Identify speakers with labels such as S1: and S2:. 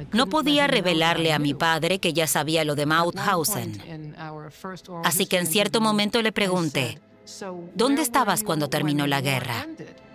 S1: No podía revelarle a mi padre que ya sabía lo de Mauthausen. Así que en cierto momento le pregunté, ¿dónde estabas cuando terminó la guerra?